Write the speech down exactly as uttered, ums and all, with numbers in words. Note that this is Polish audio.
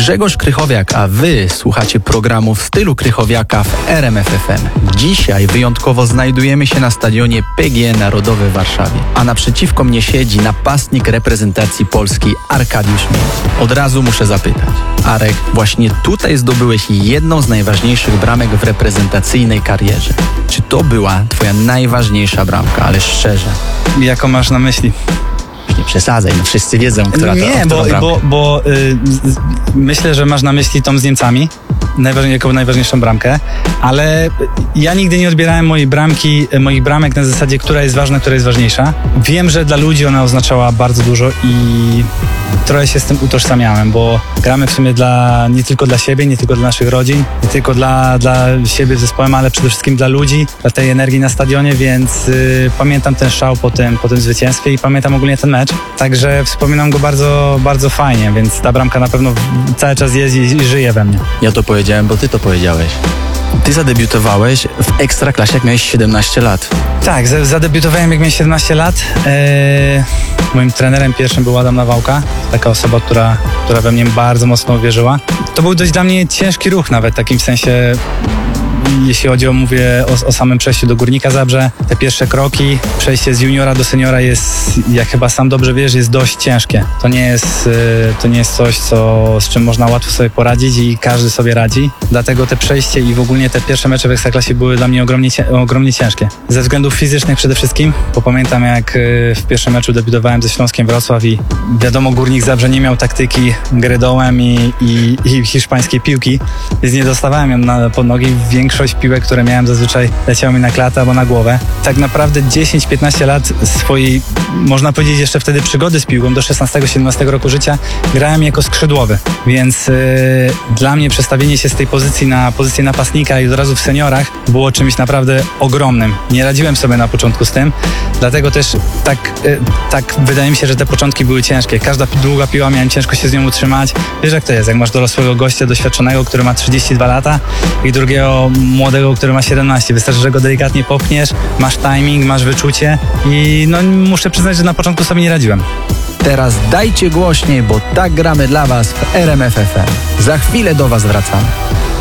Grzegorz Krychowiak, a wy słuchacie programu w stylu Krychowiaka w R M F F M. Dzisiaj wyjątkowo znajdujemy się na stadionie P G E Narodowy w Warszawie, a naprzeciwko mnie siedzi napastnik reprezentacji Polski Arkadiusz Mięch. Od razu muszę zapytać, Arek, właśnie tutaj zdobyłeś jedną z najważniejszych bramek w reprezentacyjnej karierze. Czy to była twoja najważniejsza bramka, ale szczerze? Jaką masz na myśli? Nie przesadzaj, no wszyscy wiedzą, która to Nie, bo, bo, bo y, z, myślę, że masz na myśli tą z Niemcami, najważniej, jako najważniejszą bramkę, ale ja nigdy nie odbierałem mojej bramki, moich bramek na zasadzie, która jest ważna, która jest ważniejsza. Wiem, że dla ludzi ona oznaczała bardzo dużo i trochę się z tym utożsamiałem, bo gramy w sumie dla, nie tylko dla siebie, nie tylko dla naszych rodzin, nie tylko dla, dla siebie z zespołem, ale przede wszystkim dla ludzi, dla tej energii na stadionie, więc y, pamiętam ten szał po tym, po tym zwycięstwie i pamiętam ogólnie ten mecz. Także wspominam go bardzo, bardzo fajnie, więc ta bramka na pewno cały czas jest i, i żyje we mnie. Ja to powiedziałem, bo ty to powiedziałeś. Ty zadebiutowałeś w Ekstraklasie, jak miałeś siedemnaście lat. Tak, zadebiutowałem jak miałem siedemnaście lat. Eee, moim trenerem pierwszym był Adam Nawałka, taka osoba, która, która we mnie bardzo mocno uwierzyła. To był dość dla mnie ciężki ruch nawet, w takim sensie, jeśli chodzi o, mówię o, o samym przejściu do Górnika Zabrze. Te pierwsze kroki, przejście z juniora do seniora jest, jak chyba sam dobrze wiesz, jest dość ciężkie. To nie jest, to nie jest coś, co, z czym można łatwo sobie poradzić i każdy sobie radzi. Dlatego te przejście i w ogóle te pierwsze mecze w Ekstraklasie były dla mnie ogromnie, ogromnie ciężkie. Ze względów fizycznych przede wszystkim, bo pamiętam, jak w pierwszym meczu debiutowałem ze Śląskiem Wrocław i wiadomo, Górnik Zabrze nie miał taktyki gry dołem i, i, i hiszpańskiej piłki, więc nie dostawałem ją na, pod nogi. Większość piłek, które miałem, zazwyczaj leciały mi na klatę albo na głowę. Tak naprawdę dziesięć piętnaście lat swojej, można powiedzieć, jeszcze wtedy przygody z piłką, do szesnastego siedemnastego roku życia grałem jako skrzydłowy, więc yy, dla mnie przestawienie się z tej pozycji na pozycję napastnika i od razu w seniorach było czymś naprawdę ogromnym. Nie radziłem sobie na początku z tym, dlatego też tak, yy, tak wydaje mi się, że te początki były ciężkie. Każda długa piła, miałem ciężko się z nią utrzymać. Wiesz, jak to jest, jak masz dorosłego gościa, doświadczonego, który ma trzydzieści dwa lata i drugiego młodego, który ma siedemnaście. Wystarczy, że go delikatnie popchniesz, masz timing, masz wyczucie i no muszę przyznać, że na początku sobie nie radziłem. Teraz dajcie głośniej, bo tak gramy dla was w R M F F M. Za chwilę do was wracamy.